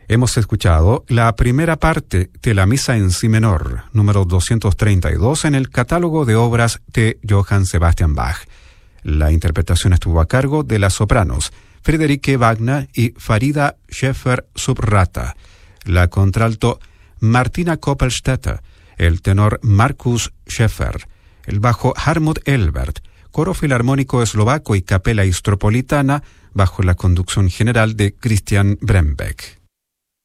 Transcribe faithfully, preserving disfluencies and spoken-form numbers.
Hemos escuchado la primera parte de la Misa en Si menor, número doscientos treinta y dos, en el catálogo de obras de Johann Sebastian Bach. La interpretación estuvo a cargo de las sopranos Friederike Wagner y Farida Schäfer-Subrata, la contralto Martina Koppelstädter, el tenor Markus Schäfer, el bajo Hartmut Elbert, coro filarmónico eslovaco y capela istropolitana bajo la conducción general de Christian Brembeck.